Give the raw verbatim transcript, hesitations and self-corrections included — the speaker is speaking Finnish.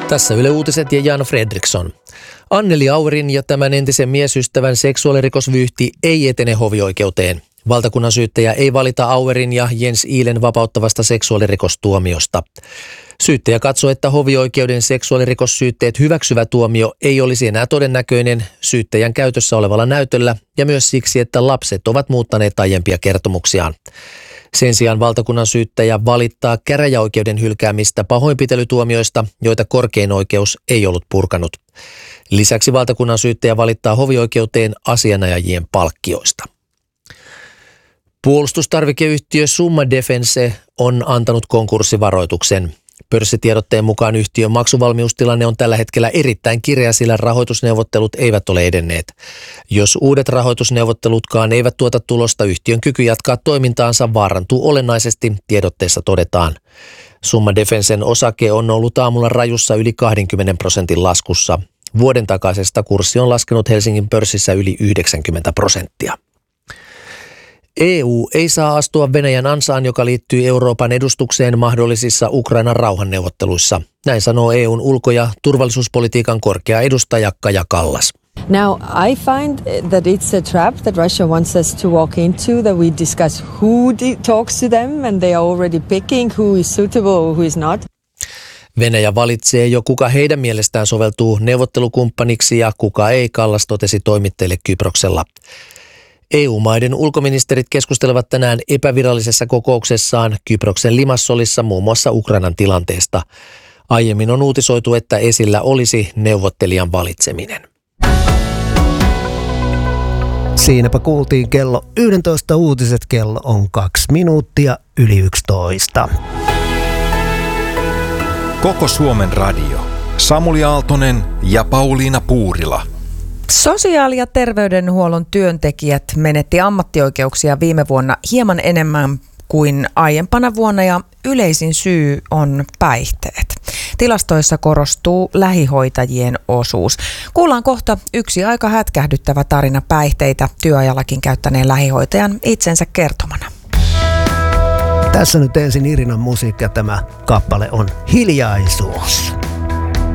Tässä Yle Uutiset ja Jan Fredriksson. Anneli Aurin ja tämän entisen miesystävän seksuaalirikosvyyhti ei etene hovioikeuteen. Valtakunnan syyttäjä ei valita Auerin ja Jens Iilen vapauttavasta seksuaalirikostuomiosta. Syyttäjä katsoo, että hovioikeuden seksuaalirikossyytteet hyväksyvä tuomio ei olisi enää todennäköinen syyttäjän käytössä olevalla näytöllä ja myös siksi, että lapset ovat muuttaneet aiempia kertomuksiaan. Sen sijaan valtakunnan syyttäjä valittaa käräjäoikeuden hylkäämistä pahoinpitelytuomioista, joita korkein oikeus ei ollut purkanut. Lisäksi valtakunnan syyttäjä valittaa hovioikeuteen asianajajien palkkioista. Puolustustarvikeyhtiö Summa Defence on antanut konkurssivaroituksen. Pörssitiedotteen mukaan yhtiön maksuvalmiustilanne on tällä hetkellä erittäin kireä, sillä rahoitusneuvottelut eivät ole edenneet. Jos uudet rahoitusneuvottelutkaan eivät tuota tulosta, yhtiön kyky jatkaa toimintaansa vaarantuu olennaisesti, tiedotteessa todetaan. Summa Defencen osake on ollut aamulla rajussa yli kaksikymmentä prosentin laskussa. Vuoden takaisesta kurssi on laskenut Helsingin pörssissä yli yhdeksänkymmentä prosenttia. E U ei saa astua Venäjän ansaan, joka liittyy Euroopan edustukseen mahdollisissa Ukrainan rauhanneuvotteluissa. Näin sanoo E U:n ulko- ja turvallisuuspolitiikan korkea edustaja Kaja Kallas. Now, I find that it's a trap that Russia wants us to walk into, that we discuss who talks to them and they are already picking who is suitable or who is not. Venäjä valitsee jo, kuka heidän mielestään soveltuu neuvottelukumppaniksi ja kuka ei, Kallas totesi toimittajille Kyproksella. E U-maiden ulkoministerit keskustelevat tänään epävirallisessa kokouksessaan Kyproksen Limassolissa muun muassa Ukrainan tilanteesta. Aiemmin on uutisoitu, että esillä olisi neuvottelijan valitseminen. Siinäpä kuultiin kello yksitoista uutiset, kello on kaksi minuuttia yli yksitoista. Koko Suomen radio. Samuli Aaltonen ja Pauliina Puurila. Sosiaali- ja terveydenhuollon työntekijät menetti ammattioikeuksia viime vuonna hieman enemmän kuin aiempana vuonna ja yleisin syy on päihteet. Tilastoissa korostuu lähihoitajien osuus. Kuullaan kohta yksi aika hätkähdyttävä tarina päihteitä työajallakin käyttäneen lähihoitajan itsensä kertomana. Tässä nyt ensin Irinan musiikki ja tämä kappale on Hiljaisuus.